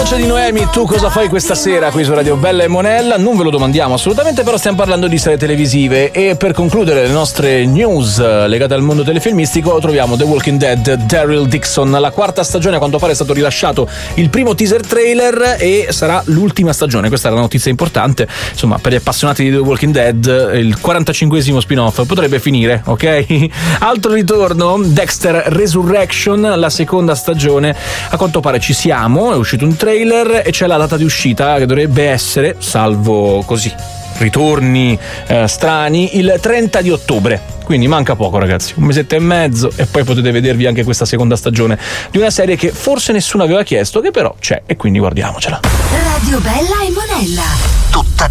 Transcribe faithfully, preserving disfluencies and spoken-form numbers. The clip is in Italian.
voce di Noemi, tu cosa fai questa sera qui su Radio Bella e Monella? Non ve lo domandiamo assolutamente, però stiamo parlando di serie televisive e per concludere le nostre news legate al mondo telefilmistico troviamo The Walking Dead, Daryl Dixon. La quarta stagione a quanto pare è stato rilasciato il primo teaser trailer e sarà l'ultima stagione, questa è la notizia importante, insomma per gli appassionati di The Walking Dead il quarantacinquesimo spin-off potrebbe finire, ok? Altro ritorno, Dexter Resurrection, la seconda stagione, a quanto pare ci siamo, è uscito un trailer e c'è la data di uscita che dovrebbe essere, salvo così ritorni eh, strani, il trenta di ottobre. Quindi manca poco, ragazzi, un mesetto e mezzo e poi potete vedervi anche questa seconda stagione di una serie che forse nessuno aveva chiesto, che però c'è, e quindi guardiamocela. Radio Bella e Monella, tutta